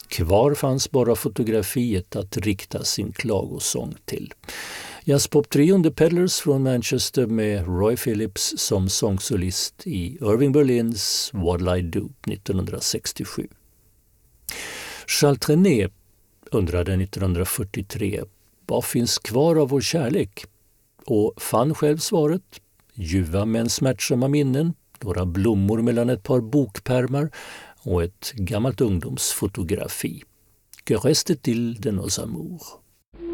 Kvar fanns bara fotografiet att rikta sin klagosång till. Jazzpop-trion The Peddlers från Manchester med Roy Phillips som sångsolist i Irving Berlins What'll I Do 1967. Charles Trenet undrade 1943: vad finns kvar av vår kärlek? Och fann själv svaret: ljuva men smärtsamma minnen, några blommor mellan ett par bokpärmar och ett gammalt ungdomsfotografi. Que reste-t-il de nos amours?